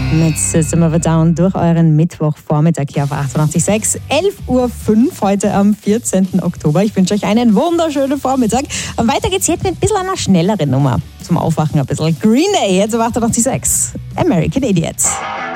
Mit System of a Down durch euren Mittwochvormittag hier auf 88.6. 11.05 Uhr heute am 14. Oktober. Ich wünsche euch einen wunderschönen Vormittag. Und weiter geht's jetzt mit ein bisschen einer schnelleren Nummer. Zum Aufwachen ein bisschen. Green Day, jetzt auf 88.6. American Idiots.